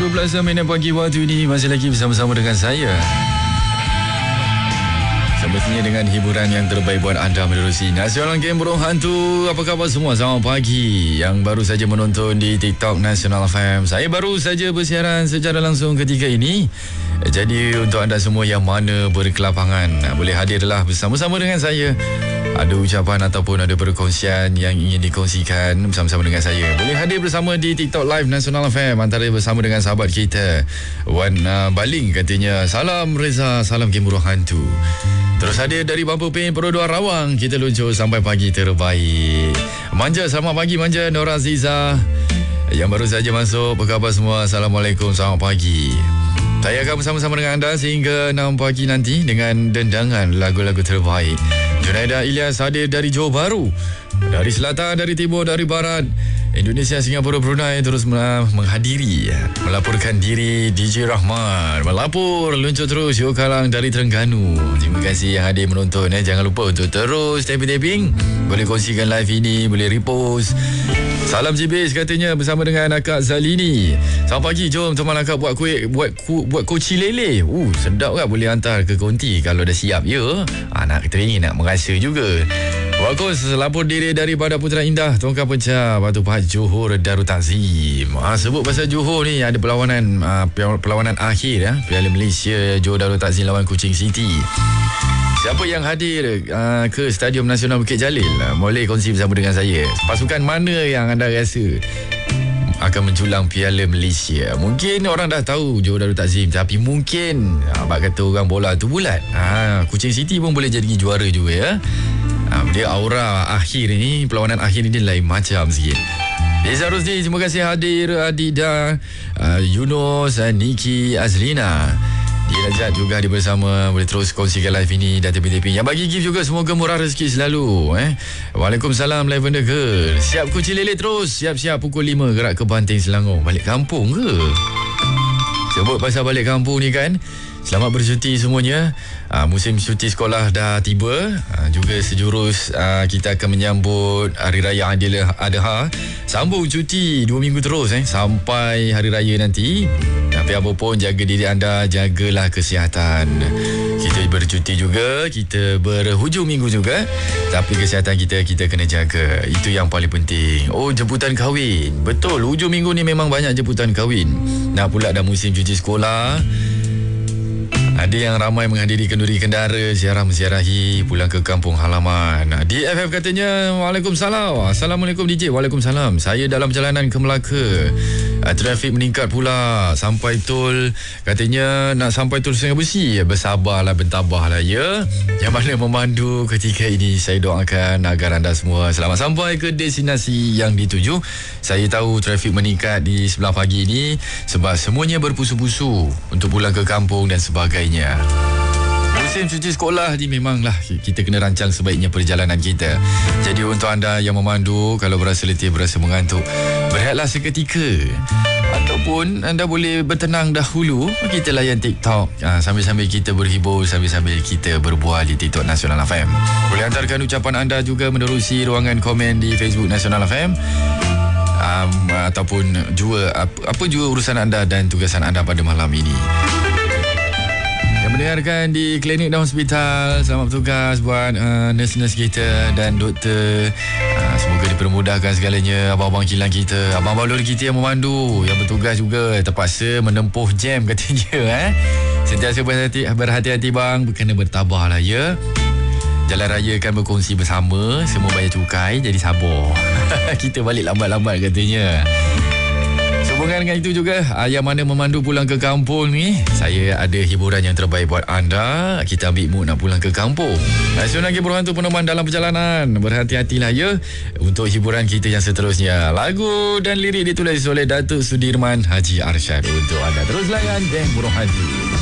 12 pagi waktu ini masih lagi bersama-sama dengan saya. Semestinya dengan hiburan yang terbaik buat anda menerusi Nasional Game Burung Hantu. Apa khabar semua? Selamat pagi. Yang baru saja menonton di TikTok Nasional FM. Saya baru saja bersiaran secara langsung ketika ini. Jadi untuk anda semua yang mana berkelapangan, boleh hadirlah bersama-sama dengan saya. Ada ucapan ataupun ada perkongsian yang ingin dikongsikan bersama-sama dengan saya, boleh hadir bersama di TikTok Live Nasional FM. Antara bersama dengan sahabat kita Wan Baling, katanya salam Reza, salam Game Burung Hantu. Terus hadir dari Bampu Pin Perodua Rawang. Kita luncur sampai pagi terbaik. Manja, selamat pagi Manja. Nora Aziza yang baru saja masuk, apa khabar semua? Assalamualaikum, selamat pagi. Saya akan bersama-sama dengan anda sehingga 6 pagi nanti dengan dendangan lagu-lagu terbaik. Junaida Ilyas hadir dari Johor Bahru, dari selatan, dari timur, dari barat, Indonesia, Singapura, Brunei, terus menghadiri, melaporkan diri. DJ Rahman melapor, luncur terus. Yo Kalang dari Terengganu. Terima kasih yang hadir menonton. Jangan lupa untuk terus tapping-tapping. Boleh kongsikan live ini, boleh repost. Salam Jibis, katanya bersama dengan Akak Zalini. Selamat pagi, jom teman Akak buat kuih, buat koci lele. Sedap kan? Boleh hantar ke konti kalau dah siap, ya. Nak teringin, nak merasa juga. Bagus, lapor diri daripada Putra Indah, Tongkang Pecah, Batu Pahat, Johor Darul Takzim. Sebut pasal Johor ni, ada perlawanan akhir Piala Malaysia Johor Darul Takzim lawan Kuching City. Siapa yang hadir ke Stadium Nasional Bukit Jalil, boleh kongsi bersama dengan saya. Pasukan mana yang anda rasa akan menculang Piala Malaysia? Mungkin orang dah tahu Johor Darul Takzim, tapi mungkin abang kata orang bola tu bulat, Kuching City pun boleh jadi juara juga, ya. Dia aura akhir ni, perlawanan akhir ni dia lain macam sikit. Deza Rosdi, terima kasih hadir. Adida, Yunus, Niki, Azlina, Dirajat juga hadir bersama. Boleh terus kongsikan live ini dan tapping-tapping. Yang bagi gift juga, semoga murah rezeki selalu. Waalaikumsalam Lavender Girl. Siap kucing lele terus. Siap-siap pukul 5 gerak ke Banting Selangor. Balik kampung ke? Sebut pasal balik kampung ni kan, selamat bercuti semuanya. Musim cuti sekolah dah tiba. Juga sejurus kita akan menyambut Hari Raya Adha. Sambung cuti 2 minggu terus sampai Hari Raya nanti. Tapi apa pun, jaga diri anda, jagalah kesihatan. Kita bercuti juga, kita berhujung minggu juga, tapi kesihatan kita kena jaga. Itu yang paling penting. Jemputan kahwin. Betul, hujung minggu ni memang banyak jemputan kahwin. Nak pula dah musim cuti sekolah. Ada yang ramai menghadiri kenduri kendara, ziarah-menziarahi, pulang ke kampung halaman. DFF katanya, Waalaikumsalam. Assalamualaikum DJ. Waalaikumsalam. Saya dalam perjalanan ke Melaka. Trafik meningkat pula sampai tol. Katanya nak sampai tol Sungai Besi. Bersabarlah, bertabahlah, ya. Yang mana memandu ketika ini, saya doakan agar anda semua selamat sampai ke destinasi yang dituju. Saya tahu trafik meningkat di sebelah pagi ini sebab semuanya berpusu-pusu untuk pulang ke kampung dan sebagainya. Musim cuti sekolah ni memanglah kita kena rancang sebaiknya perjalanan kita. Jadi untuk anda yang memandu, kalau berasa letih, berasa mengantuk, berehatlah seketika. Ataupun anda boleh bertenang dahulu. Kita layan TikTok sambil-sambil kita berhibur, sambil-sambil kita berbual di TikTok Nasional FM. Boleh hantarkan ucapan anda juga menerusi ruangan komen di Facebook Nasional FM. Ataupun juga apa juga urusan anda dan tugasan anda pada malam ini. Yang mendengarkan di klinik dan hospital, selamat bertugas buat nurse-nurse kita dan doktor. Semoga dipermudahkan segalanya. Abang-abang kilang kita, abang-abang lori kita yang memandu, yang bertugas juga terpaksa menempuh jam katanya. Sentiasa berhati-hati bang, kena bertabahlah, ya. Jalan raya kan berkongsi bersama, semua bayar cukai, jadi sabar. Kita balik lambat-lambat katanya. Sehubungan dengan itu juga, yang mana memandu pulang ke kampung ni, saya ada hiburan yang terbaik buat anda. Kita ambil mood nak pulang ke kampung. Nasional Game Burung Hantu peneman dalam perjalanan. Berhati-hatilah, ya, untuk hiburan kita yang seterusnya. Lagu dan lirik ditulis oleh Datuk Sudirman Haji Arsyad untuk anda. Terus layan Game Burung Hantu.